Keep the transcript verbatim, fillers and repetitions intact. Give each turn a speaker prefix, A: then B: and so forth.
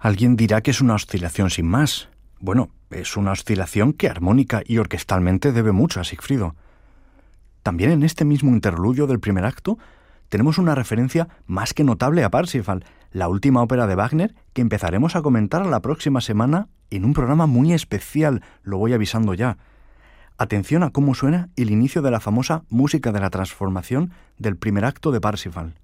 A: Alguien dirá que es una oscilación sin más. Bueno, es una oscilación que armónica y orquestalmente debe mucho a Sigfrido. También en este mismo interludio del primer acto tenemos una referencia más que notable a Parsifal, la última ópera de Wagner que empezaremos a comentar la próxima semana en un programa muy especial, lo voy avisando ya. Atención a cómo suena el inicio de la famosa música de la transformación del primer acto de Parsifal.